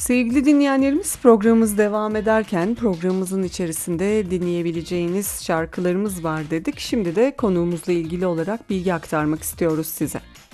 Sevgili dinleyenlerimiz, programımız devam ederken programımızın içerisinde dinleyebileceğiniz şarkılarımız var dedik. Şimdi de konuğumuzla ilgili olarak bilgi aktarmak istiyoruz size.